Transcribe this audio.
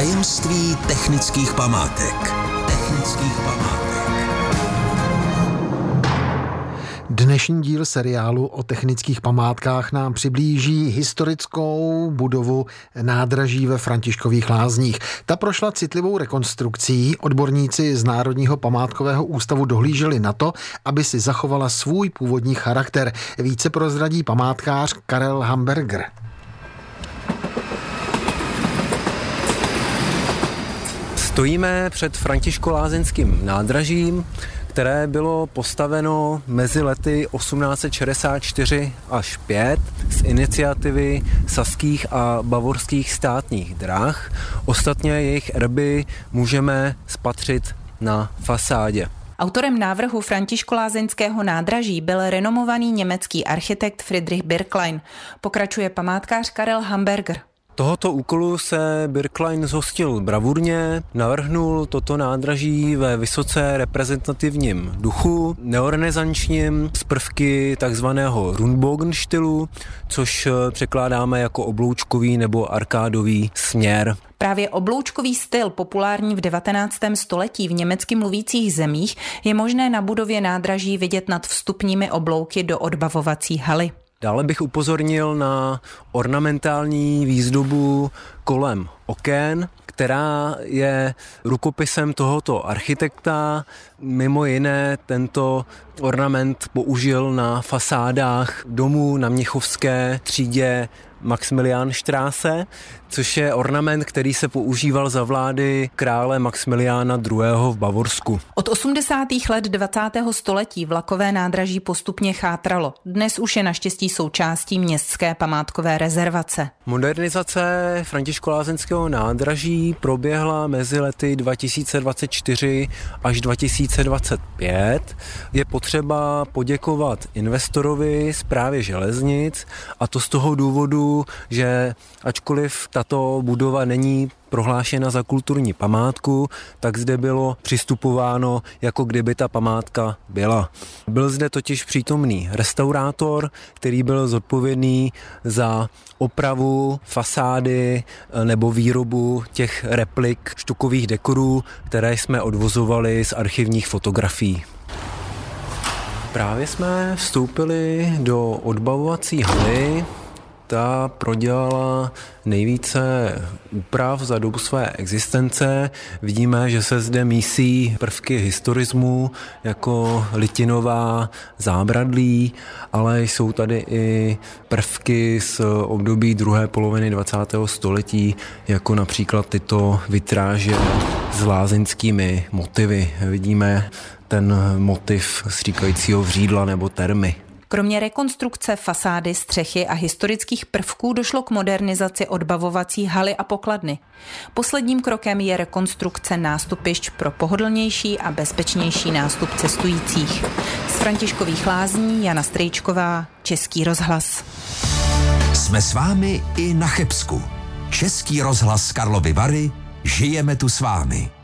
Tajemství technických památek. Dnešní díl seriálu o technických památkách nám přiblíží historickou budovu nádraží ve Františkových Lázních. Ta prošla citlivou rekonstrukcí. Odborníci z Národního památkového ústavu dohlíželi na to, aby si zachovala svůj původní charakter. Více prozradí památkář Karel Hamberger. Stojíme před Františkolázeňským nádražím, které bylo postaveno mezi lety 1864 až 5 z iniciativy saských a bavorských státních drah. Ostatně jejich erby můžeme spatřit na fasádě. Autorem návrhu Františkolázeňského nádraží byl renomovaný německý architekt Friedrich Birklein. Pokračuje památkář Karel Hamberger. Tohoto úkolu se Birklein zhostil bravurně, navrhnul toto nádraží ve vysoce reprezentativním duchu, neorenesančním, z prvky takzvaného Rundbogen stylu, což překládáme jako obloučkový nebo arkádový směr. Právě obloučkový styl, populární v 19. století v německy mluvících zemích, je možné na budově nádraží vidět nad vstupními oblouky do odbavovací haly. Dále bych upozornil na ornamentální výzdobu kolem oken, která je rukopisem tohoto architekta. Mimo jiné tento ornament použil na fasádách domů na Mnichovské třídě Maximiliánstraße, což je ornament, který se používal za vlády krále Maximiliána II. V Bavorsku. Od 80. let 20. století vlakové nádraží postupně chátralo. Dnes už je naštěstí součástí městské památkové rezervace. Modernizace Františkolázeňského nádraží proběhla mezi lety 2024 až 2025. Je potřeba poděkovat investorovi, Správě železnic, a to z toho důvodu, že ačkoliv tato budova není prohlášena za kulturní památku, tak zde bylo přistupováno, jako kdyby ta památka byla. Byl zde totiž přítomný restaurátor, který byl zodpovědný za opravu fasády nebo výrobu těch replik štukových dekorů, které jsme odvozovali z archivních fotografií. Právě jsme vstoupili do odbavovací haly. Ta prodělala nejvíce úprav za dobu své existence. Vidíme, že se zde mísí prvky historismu jako litinová zábradlí, ale jsou tady i prvky z období druhé poloviny 20. století, jako například tyto vitráže s lázeňskými motivy. Vidíme ten motiv stříkajícího vřídla nebo termy. Kromě rekonstrukce fasády, střechy a historických prvků došlo k modernizaci odbavovací haly a pokladny. Posledním krokem je rekonstrukce nástupišť pro pohodlnější a bezpečnější nástup cestujících. Z Františkových Lázní Jana Strejčková, Český rozhlas. Jsme s vámi i na Chebsku. Český rozhlas Karlovy Vary, žijeme tu s vámi.